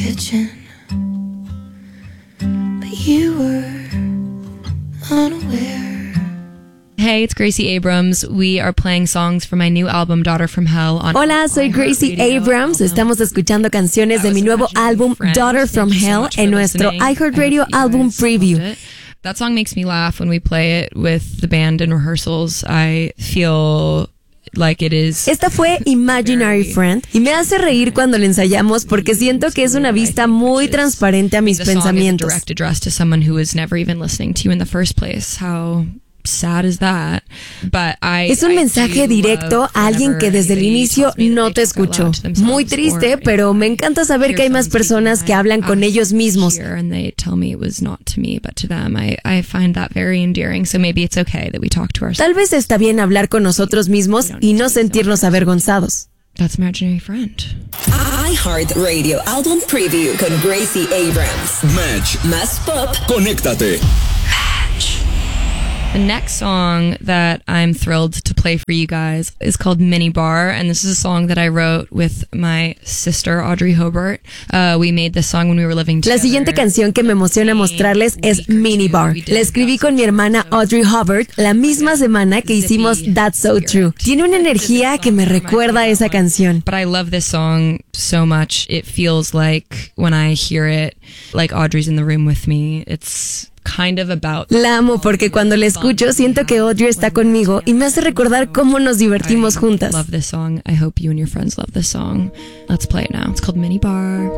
kitchen, but you were unaware. Hey, it's Gracie Abrams. We are playing songs from my new album, Daughter from Hell. Hola, soy Gracie Abrams. Estamos escuchando canciones de mi nuevo álbum, Daughter from Hell, en nuestro iHeartRadio album preview. That song makes me laugh when we play it with the band in rehearsals. I feel like it is. Esta fue Imaginary Friend y me hace reír cuando la ensayamos porque siento que es una vista muy transparente a mis pensamientos. Direct address to someone who was never even listening to you in the first place. How sad is that? Es un mensaje directo a alguien que desde el inicio no te escuchó. Muy triste, pero me encanta saber que hay más personas que hablan con ellos mismos. Tal vez está bien hablar con nosotros mismos y no sentirnos avergonzados. That's Imaginary Friend. iHeartRadio Album Preview con Gracie Abrams. Match. Más pop. Conéctate. The next song that I'm thrilled to play for you guys is called Mini Bar, and this is a song that I wrote with my sister, Audrey Hobart. We made this song when we were living together. La siguiente canción que me emociona mostrarles es Mini Bar. La escribí con mi hermana Audrey Hobart la misma semana que hicimos That's So True. Tiene una energía que me recuerda a esa canción. But I love this song so much. It feels like when I hear it, like Audrey's in the room with me. It's kind of about. La amo porque cuando la escucho siento que Audrey está conmigo y me hace recordar cómo nos divertimos juntas. I love this song. I hope you and your friends love this song. Let's play it now. It's called Mini Bar.